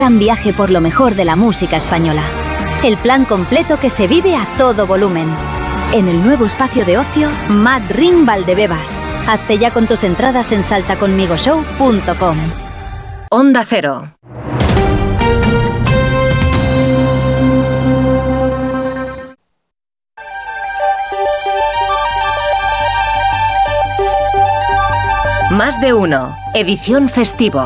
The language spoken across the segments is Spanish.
Gran viaje por lo mejor de la música española. El plan completo que se vive a todo volumen. En el nuevo espacio de ocio Mad Ring Valdebebas. Hazte ya con tus entradas en saltaconmigoshow.com. Onda Cero. Más de uno. Edición festivo.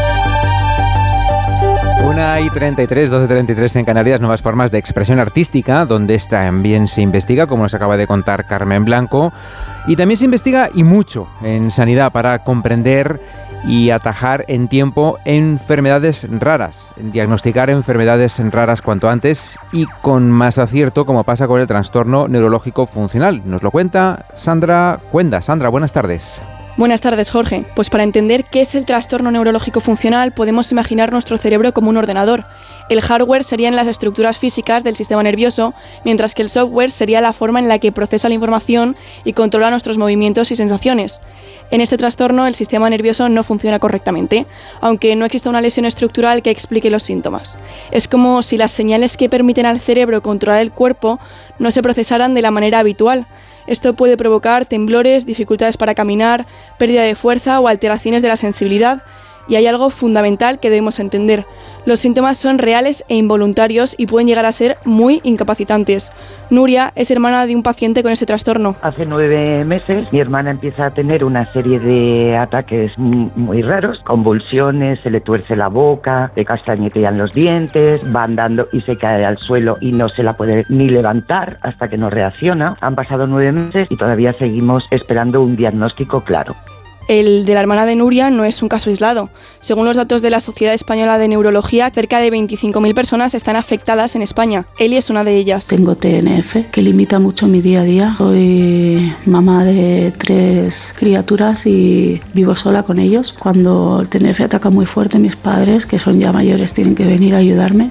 1:33, 12:33 en Canarias, nuevas formas de expresión artística, donde también se investiga, como nos acaba de contar Carmen Blanco, y también se investiga y mucho en sanidad para comprender y atajar en tiempo enfermedades raras, diagnosticar enfermedades raras cuanto antes y con más acierto, como pasa con el trastorno neurológico funcional. Nos lo cuenta Sandra Cuenda. Sandra, buenas tardes. Buenas tardes, Jorge. Pues para entender qué es el trastorno neurológico funcional, podemos imaginar nuestro cerebro como un ordenador. El hardware serían las estructuras físicas del sistema nervioso, mientras que el software sería la forma en la que procesa la información y controla nuestros movimientos y sensaciones. En este trastorno, el sistema nervioso no funciona correctamente, aunque no exista una lesión estructural que explique los síntomas. Es como si las señales que permiten al cerebro controlar el cuerpo no se procesaran de la manera habitual. Esto puede provocar temblores, dificultades para caminar, pérdida de fuerza o alteraciones de la sensibilidad. Y hay algo fundamental que debemos entender. Los síntomas son reales e involuntarios y pueden llegar a ser muy incapacitantes. Nuria es hermana de un paciente con este trastorno. Hace 9 meses mi hermana empieza a tener una serie de ataques muy raros, convulsiones, se le tuerce la boca, le castañetean los dientes, va andando y se cae al suelo y no se la puede ni levantar hasta que no reacciona. Han pasado 9 meses y todavía seguimos esperando un diagnóstico claro. El de la hermana de Nuria no es un caso aislado. Según los datos de la Sociedad Española de Neurología, cerca de 25.000 personas están afectadas en España. Eli es una de ellas. Tengo TNF, que limita mucho mi día a día. Soy mamá de 3 criaturas y vivo sola con ellos. Cuando el TNF ataca muy fuerte, mis padres, que son ya mayores, tienen que venir a ayudarme.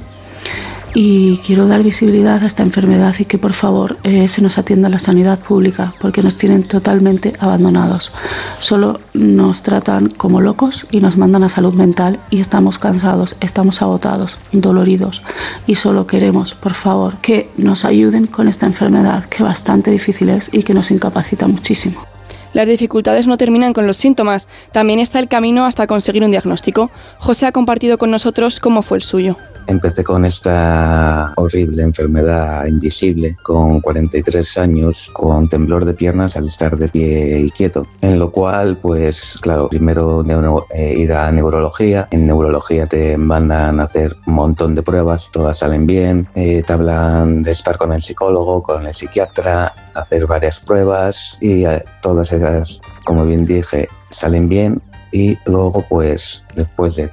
Y quiero dar visibilidad a esta enfermedad y que por favor se nos atienda la sanidad pública, porque nos tienen totalmente abandonados. Solo nos tratan como locos y nos mandan a salud mental y estamos cansados, estamos agotados, doloridos y solo queremos, por favor, que nos ayuden con esta enfermedad que bastante difícil es y que nos incapacita muchísimo. Las dificultades no terminan con los síntomas, también está el camino hasta conseguir un diagnóstico. José ha compartido con nosotros cómo fue el suyo. Empecé con esta horrible enfermedad invisible con 43 años, con temblor de piernas al estar de pie y quieto, en lo cual, pues claro, primero ir a neurología. En neurología te mandan a hacer un montón de pruebas, todas salen bien, te hablan de estar con el psicólogo, con el psiquiatra, hacer varias pruebas y todas esas, como bien dije, salen bien. Y luego, pues, después de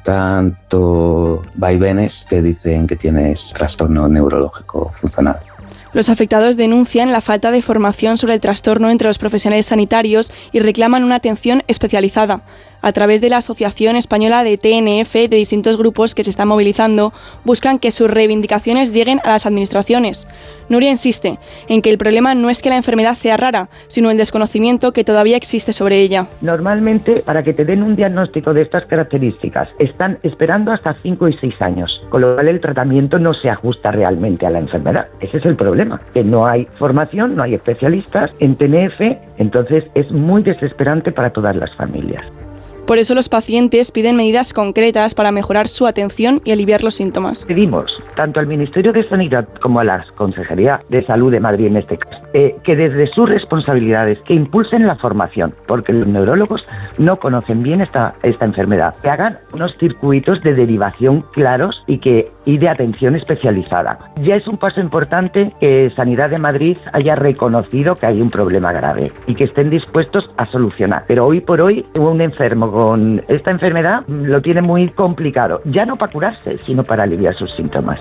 tanto vaivenes, te dicen que tienes trastorno neurológico funcional. Los afectados denuncian la falta de formación sobre el trastorno entre los profesionales sanitarios y reclaman una atención especializada. A través de la Asociación Española de TNF, de distintos grupos que se están movilizando, buscan que sus reivindicaciones lleguen a las administraciones. Nuria insiste en que el problema no es que la enfermedad sea rara, sino el desconocimiento que todavía existe sobre ella. Normalmente, para que te den un diagnóstico de estas características, están esperando hasta 5 y 6 años, con lo cual el tratamiento no se ajusta realmente a la enfermedad. Ese es el problema, que no hay formación, no hay especialistas en TNF, entonces es muy desesperante para todas las familias. Por eso los pacientes piden medidas concretas para mejorar su atención y aliviar los síntomas. Pedimos tanto al Ministerio de Sanidad como a la Consejería de Salud de Madrid en este caso, que desde sus responsabilidades que impulsen la formación, porque los neurólogos no conocen bien esta enfermedad, que hagan unos circuitos de derivación claros y de atención especializada. Ya es un paso importante que Sanidad de Madrid haya reconocido que hay un problema grave y que estén dispuestos a solucionar. Pero hoy por hoy un enfermo con esta enfermedad lo tiene muy complicado, ya no para curarse, sino para aliviar sus síntomas.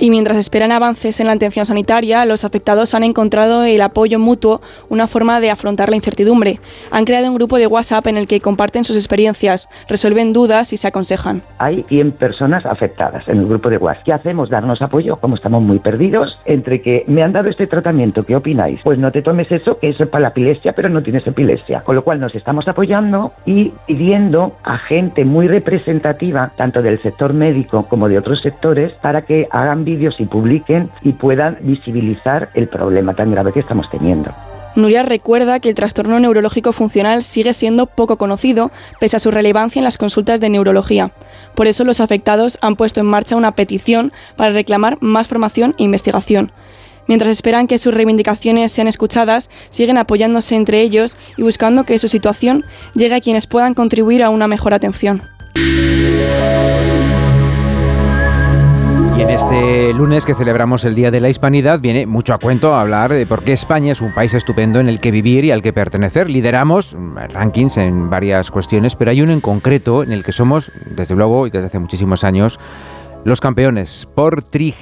Y mientras esperan avances en la atención sanitaria, los afectados han encontrado el apoyo mutuo, una forma de afrontar la incertidumbre. Han creado un grupo de WhatsApp en el que comparten sus experiencias, resuelven dudas y se aconsejan. Hay 100 personas afectadas en el grupo de WhatsApp. ¿Qué hacemos? Darnos apoyo, como estamos muy perdidos, entre que me han dado este tratamiento, ¿qué opináis? Pues no te tomes eso, que eso es para la epilepsia, pero no tienes epilepsia. Con lo cual nos estamos apoyando y pidiendo a gente muy representativa, tanto del sector médico como de otros sectores, para que hagan vídeos y publiquen y puedan visibilizar el problema tan grave que estamos teniendo. Nuria recuerda que el trastorno neurológico funcional sigue siendo poco conocido, pese a su relevancia en las consultas de neurología. Por eso los afectados han puesto en marcha una petición para reclamar más formación e investigación. Mientras esperan que sus reivindicaciones sean escuchadas, siguen apoyándose entre ellos y buscando que su situación llegue a quienes puedan contribuir a una mejor atención. Y en este lunes que celebramos el Día de la Hispanidad viene mucho a cuento hablar de por qué España es un país estupendo en el que vivir y al que pertenecer. Lideramos rankings en varias cuestiones, pero hay uno en concreto en el que somos, desde luego y desde hace muchísimos años, los campeones por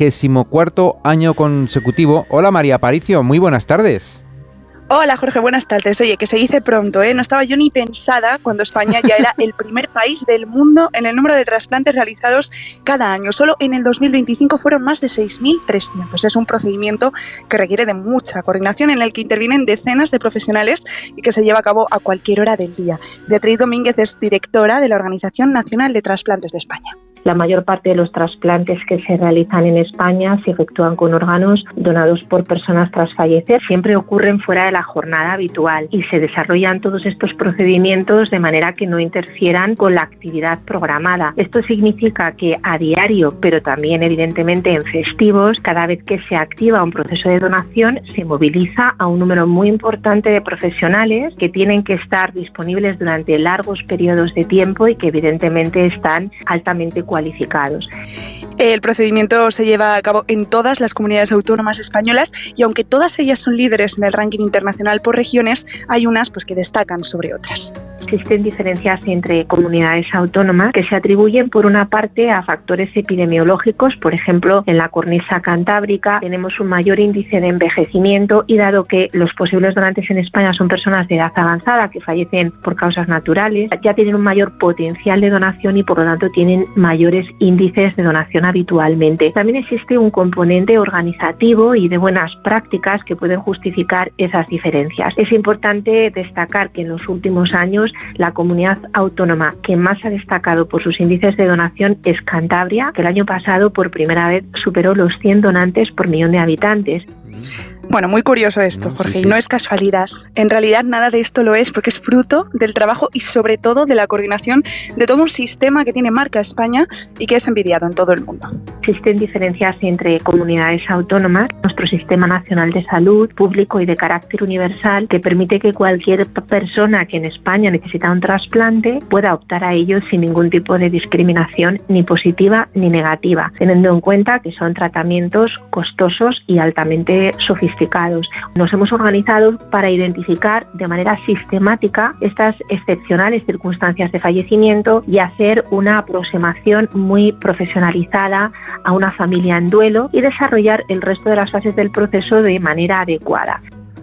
34º año consecutivo. Hola María Aparicio, muy buenas tardes. Hola Jorge, buenas tardes. Oye, que se dice pronto, ¿eh? No estaba yo ni pensada cuando España ya era el primer país del mundo en el número de trasplantes realizados cada año. Solo en el 2025 fueron más de 6.300. Es un procedimiento que requiere de mucha coordinación, en el que intervienen decenas de profesionales y que se lleva a cabo a cualquier hora del día. Beatriz Domínguez es directora de la Organización Nacional de Trasplantes de España. La mayor parte de los trasplantes que se realizan en España se efectúan con órganos donados por personas tras fallecer. Siempre ocurren fuera de la jornada habitual y se desarrollan todos estos procedimientos de manera que no interfieran con la actividad programada. Esto significa que a diario, pero también evidentemente en festivos, cada vez que se activa un proceso de donación, se moviliza a un número muy importante de profesionales que tienen que estar disponibles durante largos periodos de tiempo y que evidentemente están altamente cualificados. El procedimiento se lleva a cabo en todas las comunidades autónomas españolas y aunque todas ellas son líderes en el ranking internacional por regiones, hay unas que destacan sobre otras. Existen diferencias entre comunidades autónomas que se atribuyen por una parte a factores epidemiológicos. Por ejemplo, en la cornisa cantábrica tenemos un mayor índice de envejecimiento y dado que los posibles donantes en España son personas de edad avanzada que fallecen por causas naturales, ya tienen un mayor potencial de donación y por lo tanto tienen mayores índices de donación habitualmente. También existe un componente organizativo y de buenas prácticas que pueden justificar esas diferencias. Es importante destacar que en los últimos años la comunidad autónoma que más ha destacado por sus índices de donación es Cantabria, que el año pasado por primera vez superó los 100 donantes por millón de habitantes. Bueno, muy curioso esto, Jorge, y no es casualidad. En realidad nada de esto lo es porque es fruto del trabajo y sobre todo de la coordinación de todo un sistema que tiene marca España y que es envidiado en todo el mundo. Existen diferencias entre comunidades autónomas. Nuestro Sistema Nacional de Salud, público y de carácter universal, que permite que cualquier persona que en España necesita un trasplante pueda optar a ello sin ningún tipo de discriminación ni positiva ni negativa, teniendo en cuenta que son tratamientos costosos y altamente sofisticados. Nos hemos organizado para identificar de manera sistemática estas excepcionales circunstancias de fallecimiento y hacer una aproximación muy profesionalizada a una familia en duelo y desarrollar el resto de las fases del proceso de manera adecuada.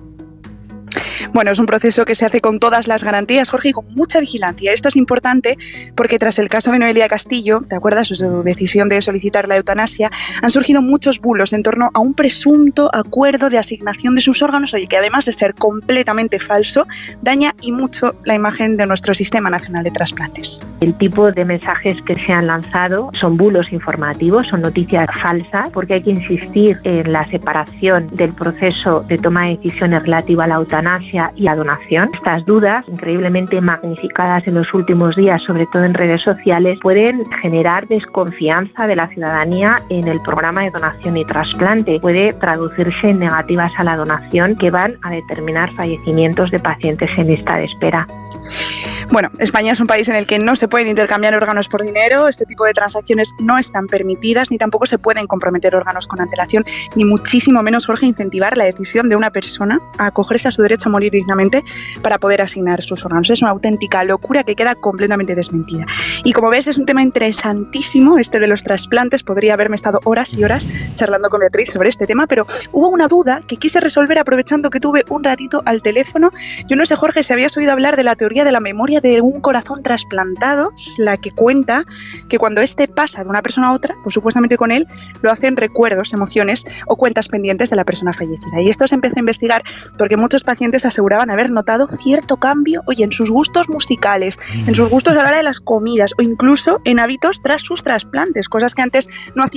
Bueno, es un proceso que se hace con todas las garantías, Jorge, y con mucha vigilancia. Esto es importante porque tras el caso de Noelia Castillo, ¿te acuerdas? Su decisión de solicitar la eutanasia, han surgido muchos bulos en torno a un presunto acuerdo de asignación de sus órganos, oye, que además de ser completamente falso, daña y mucho la imagen de nuestro Sistema Nacional de Trasplantes. El tipo de mensajes que se han lanzado son bulos informativos, son noticias falsas, porque hay que insistir en la separación del proceso de toma de decisiones relativa a la eutanasia y la donación. Estas dudas, increíblemente magnificadas en los últimos días, sobre todo en redes sociales, pueden generar desconfianza de la ciudadanía en el programa de donación y trasplante. Puede traducirse en negativas a la donación que van a determinar fallecimientos de pacientes en lista de espera. Bueno, España es un país en el que no se pueden intercambiar órganos por dinero, este tipo de transacciones no están permitidas, ni tampoco se pueden comprometer órganos con antelación, ni muchísimo menos, Jorge, incentivar la decisión de una persona a acogerse a su derecho a morir dignamente para poder asignar sus órganos. Es una auténtica locura que queda completamente desmentida. Y como ves, es un tema interesantísimo este de los trasplantes. Podría haberme estado horas y horas charlando con Beatriz sobre este tema, pero hubo una duda que quise resolver aprovechando que tuve un ratito al teléfono. Yo no sé, Jorge, si habías oído hablar de la teoría de la memoria de un corazón trasplantado, la que cuenta que cuando este pasa de una persona a otra, pues supuestamente con él lo hacen recuerdos, emociones o cuentas pendientes de la persona fallecida. Y esto se empezó a investigar porque muchos pacientes aseguraban haber notado cierto cambio, oye, en sus gustos musicales, en sus gustos a la hora de las comidas o incluso en hábitos tras sus trasplantes, cosas que antes no hacían